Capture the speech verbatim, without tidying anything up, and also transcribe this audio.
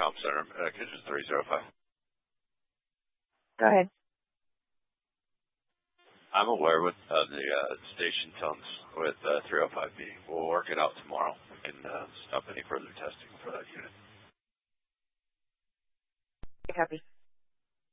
Comm Center, uh, Kitchen three oh five. Go ahead. I'm aware with uh, the uh, station tones with uh, three oh five B. We'll work it out tomorrow. We can uh, stop any further testing for that unit. Copy.